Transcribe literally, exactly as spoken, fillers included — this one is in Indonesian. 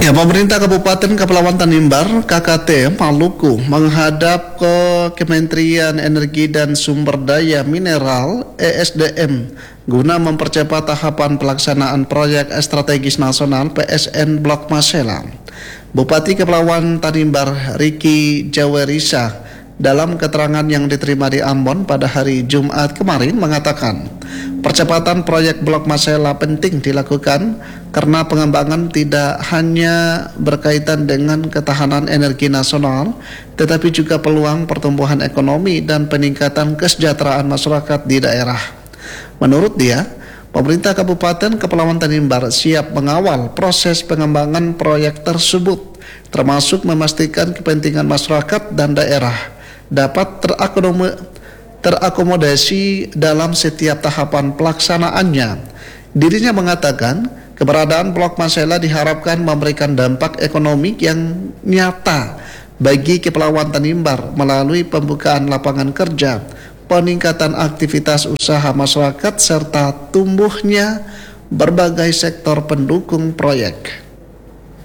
Ya, pemerintah Kabupaten Kepulauan Tanimbar (K K T) Maluku menghadap ke Kementerian Energi dan Sumber Daya Mineral (E S D M) guna mempercepat tahapan pelaksanaan proyek strategis nasional P S N Blok Masela. Bupati Kepulauan Tanimbar Riki Jawerisa dalam keterangan yang diterima di Ambon pada hari Jumat kemarin mengatakan, percepatan proyek Blok Masela penting dilakukan karena pengembangan tidak hanya berkaitan dengan ketahanan energi nasional, tetapi juga peluang pertumbuhan ekonomi dan peningkatan kesejahteraan masyarakat di daerah. Menurut dia, pemerintah Kabupaten Kepulauan Tanimbar siap mengawal proses pengembangan proyek tersebut, termasuk memastikan kepentingan masyarakat dan daerah dapat terakomodasi dalam setiap tahapan pelaksanaannya. Dirinya mengatakan, keberadaan Blok Masela diharapkan memberikan dampak ekonomi yang nyata bagi Kepulauan Tanimbar melalui pembukaan lapangan kerja, peningkatan aktivitas usaha masyarakat, serta tumbuhnya berbagai sektor pendukung proyek.